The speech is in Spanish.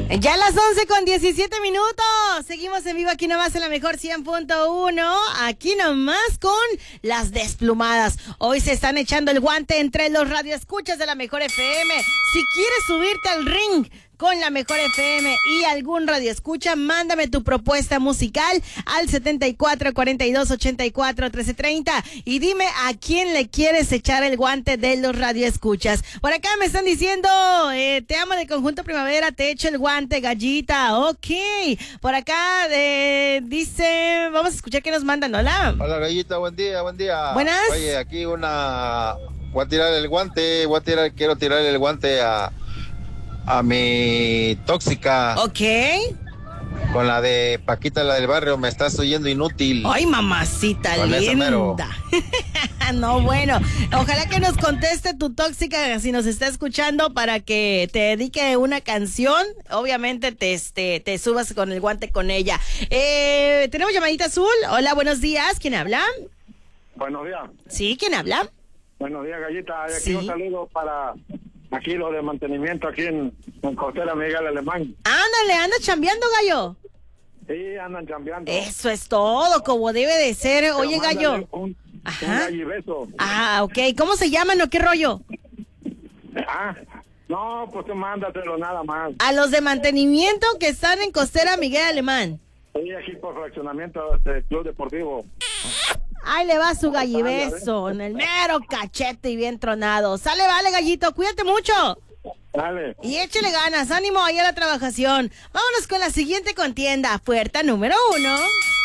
Ya a las 11:17. Seguimos en vivo aquí nomás en la mejor 100.1. Aquí nomás con las desplumadas. Hoy se están echando el guante entre los radioescuchas de la mejor FM. Si quieres subirte al ring con la mejor FM y algún radioescucha, mándame tu propuesta musical al 7442841330 y dime a quién le quieres echar el guante de los radioescuchas. Por acá me están diciendo, te amo de Conjunto Primavera, te echo el guante, Gallita. Ok. Por acá dice, vamos a escuchar qué nos mandan. Hola. Hola, Gallita, buen día, buen día. Buenas. Oye, aquí voy a tirar el guante, quiero tirar el guante a mi tóxica. Ok. Con la de Paquita, la del barrio, me estás oyendo inútil. Ay, mamacita con linda. No, bueno, ojalá que nos conteste tu tóxica si nos está escuchando para que te dedique una canción. Obviamente te subas con el guante con ella. Tenemos llamadita azul. Hola, buenos días. ¿Quién habla? Buenos días. Sí, ¿quién habla? Buenos días, Gallita. Hay aquí Sí. un saludo para aquí los de mantenimiento aquí en Costera Miguel Alemán. Ándale, anda chambeando, gallo. Sí, andan chambeando. Eso es todo, como debe de ser. Pero Oye, mándale gallo. Un Ajá. gallibeso. Ah, ok. ¿Cómo se llaman o qué rollo? No, pues tú mándatelo nada más. A los de mantenimiento que están en Costera Miguel Alemán. Sí, aquí por fraccionamiento del Club Deportivo. Ahí le va su gallibeso, en el mero cachete y bien tronado. Sale, vale, gallito, cuídate mucho. Dale. Y échale ganas, ánimo ahí a la trabajación. Vámonos con la siguiente contienda, puerta número 1.